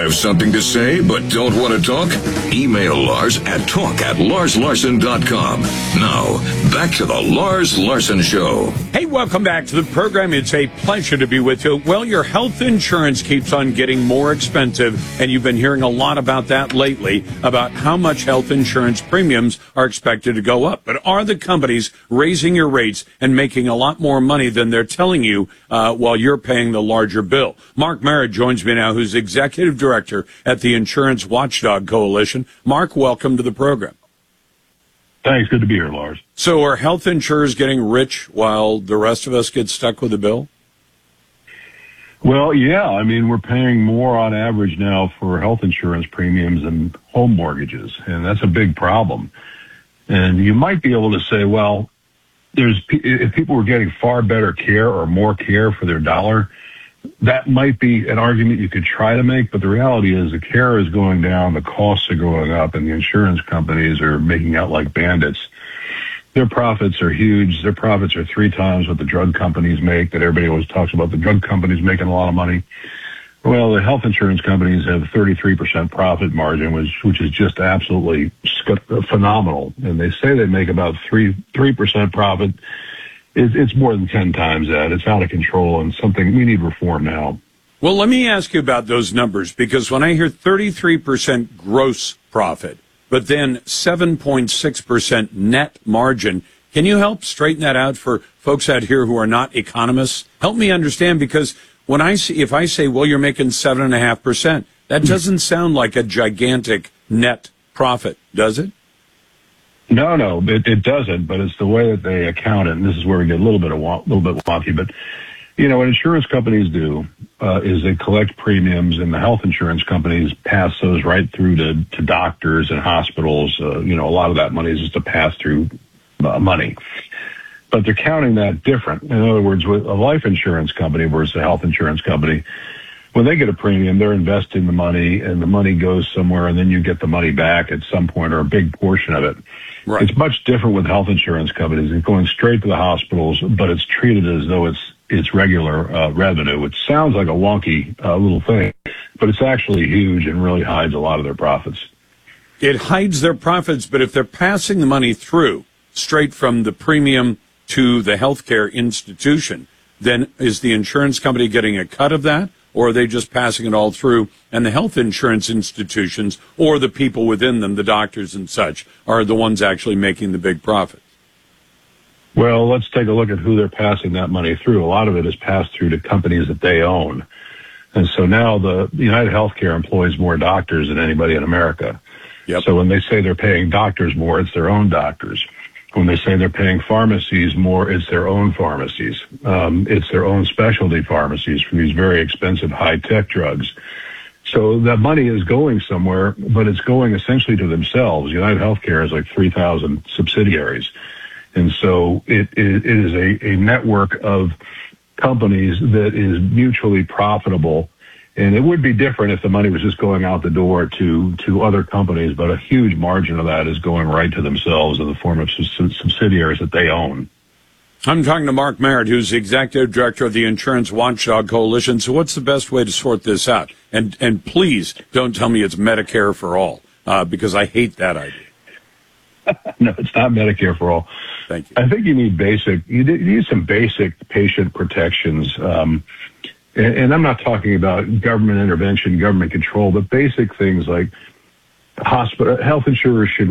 Have something to say but don't want to talk? Email Lars at talk@larslarson.com. Now, back to the Lars Larson Show. Hey, welcome back to the program. It's a pleasure to be with you. Well, your health insurance keeps on getting more expensive, and you've been hearing a lot about that lately, about how much health insurance premiums are expected to go up. But are the companies raising your rates and making a lot more money than they're telling you while you're paying the larger bill? Mark Merritt joins me now, who's Executive Director at the Insurance Watchdog Coalition. Mark, welcome to the program. Thanks. Good to be here, Lars. So are health insurers getting rich while the rest of us get stuck with the bill? Well, yeah. I mean, we're paying more on average now for health insurance premiums than home mortgages, and that's a big problem. And you might be able to say, well, if people were getting far better care or more care for their dollar, that might be an argument you could try to make, but the reality is the care is going down, the costs are going up, and the insurance companies are making out like bandits. Their profits are huge. Their profits are 3 times what the drug companies make, that everybody always talks about the drug companies making a lot of money. Well, the health insurance companies have 33% profit margin, which is just absolutely phenomenal. And they say they make about 3% profit. It's more than 10 times that. It's out of control and something we need reform now. Well, let me ask you about those numbers, because when I hear 33% gross profit, but then 7.6% net margin, can you help straighten that out for folks out here who are not economists? Help me understand, because if I say, well, you're making 7.5%, that doesn't sound like a gigantic net profit, does it? No, it doesn't, but it's the way that they account it, and this is where we get a little bit wonky. But, you know, what insurance companies do is they collect premiums, and the health insurance companies pass those right through to doctors and hospitals. A lot of that money is just a pass-through money. But they're counting that different. In other words, with a life insurance company versus a health insurance company, when they get a premium, they're investing the money, and the money goes somewhere, and then you get the money back at some point, or a big portion of it. Right. It's much different with health insurance companies. It's going straight to the hospitals, but it's treated as though it's regular revenue. It sounds like a wonky little thing, but it's actually huge and really hides a lot of their profits. It hides their profits, but if they're passing the money through straight from the premium to the healthcare institution, then is the insurance company getting a cut of that? Or are they just passing it all through, and the health insurance institutions or the people within them, the doctors and such, are the ones actually making the big profit? Well, let's take a look at who they're passing that money through. A lot of it is passed through to companies that they own. And so now the United Healthcare employs more doctors than anybody in America. Yep. So when they say they're paying doctors more, it's their own doctors. When they say they're paying pharmacies more, it's their own pharmacies. It's their own specialty pharmacies for these very expensive high-tech drugs. So that money is going somewhere, but it's going essentially to themselves. United Healthcare has like 3,000 subsidiaries. And so it is a network of companies that is mutually profitable. And it would be different if the money was just going out the door to other companies, but a huge margin of that is going right to themselves in the form of subsidiaries that they own. I'm talking to Mark Merritt, who's the Executive Director of the Insurance Watchdog Coalition. So what's the best way to sort this out? And please don't tell me it's Medicare for all, because I hate that idea. No, it's not Medicare for all. Thank you. I think you need some basic patient protections. And I'm not talking about government intervention, government control, but basic things like health insurers should